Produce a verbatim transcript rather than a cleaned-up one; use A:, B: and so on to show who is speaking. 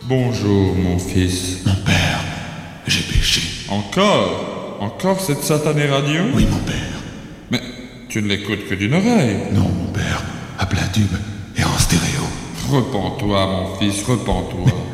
A: Bonjour, mon fils.
B: Mon père, j'ai péché.
A: Encore? Encore cette satanée radio?
B: Oui, mon père.
A: Mais tu ne l'écoutes que d'une oreille.
B: Non, mon père, à plein tube et en stéréo.
A: Repens-toi, mon fils, repens-toi.